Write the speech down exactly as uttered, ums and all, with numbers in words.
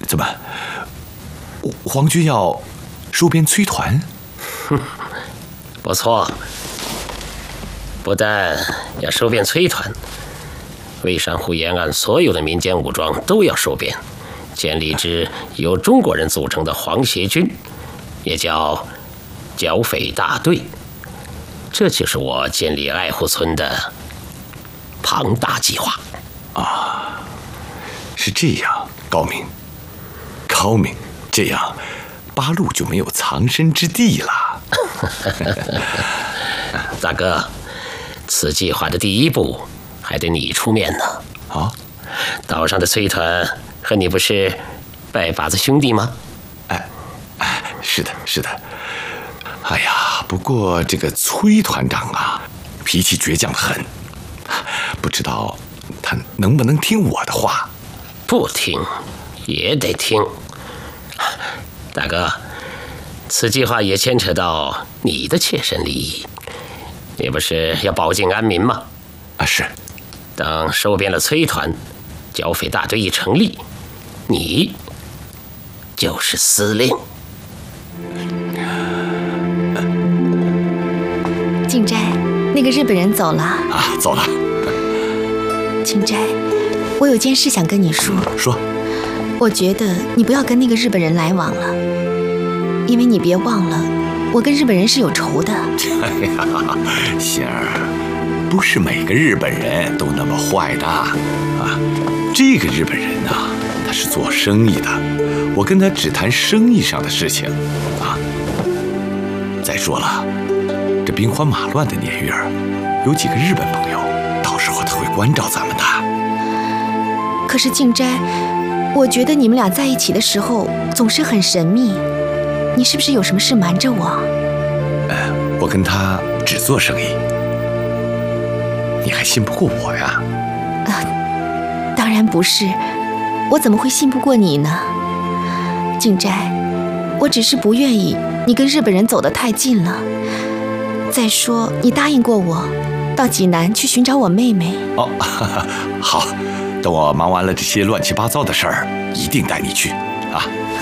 怎么，皇军要收编崔团？ 哼，不错，不但要收编崔团，蔚山湖沿岸所有的民间武装都要收编，建立支由中国人组成的皇协军，也叫剿匪大队。这就是我建立爱护村的庞大计划。 啊，是这样，高明，高明，这样八路就没有藏身之地了。 大哥，此计划的第一步还得你出面呢。 啊， 岛上的崔团和你不是拜把子兄弟吗？ 哎，哎，是的，是的。哎呀，不过这个崔团长啊，脾气倔强得很，不知道他能不能听我的话。 不听也得听。大哥，此计划也牵扯到你的切身利益，你不是要保境安民吗？ 啊，是。 等收编了崔团，剿匪大队一成立，你就是司令。 静斋，那个日本人走了啊，走了。 静斋，我有件事想跟你说。 说。 我觉得你不要跟那个日本人来往了，因为你别忘了，我跟日本人是有仇的。 哎呀，仙儿，不是每个日本人都那么坏的啊。这个日本人啊，他是做生意的，我跟他只谈生意上的事情啊。再说了，这兵荒马乱的年月，有几个日本朋友，到时候他会关照咱们的。 可是静斋，我觉得你们俩在一起的时候总是很神秘，你是不是有什么事瞒着我？ 呃，我跟他只做生意，你还信不过我呀？ 呃，当然不是，我怎么会信不过你呢？静斋，我只是不愿意你跟日本人走得太近了。再说，你答应过我，到济南去寻找我妹妹。 哦，哈哈，好，等我忙完了这些乱七八糟的事儿，一定带你去啊。